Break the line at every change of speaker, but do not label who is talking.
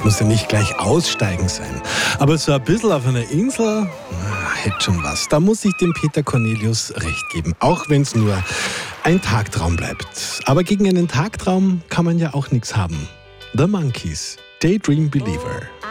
Es muss ja nicht gleich aussteigen sein. Aber so ein bisschen auf einer Insel, hätte schon was. Da muss ich dem Peter Cornelius recht geben. Auch wenn es nur ein Tagtraum bleibt. Aber gegen einen Tagtraum kann man ja auch nichts haben. The Monkees, Daydream Believer.